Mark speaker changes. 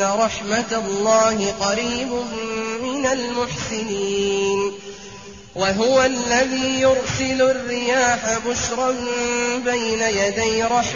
Speaker 1: إن رحمة الله قريب من المحسنين وهو الذي يرسل الرياح بشرا بين يدي رحمته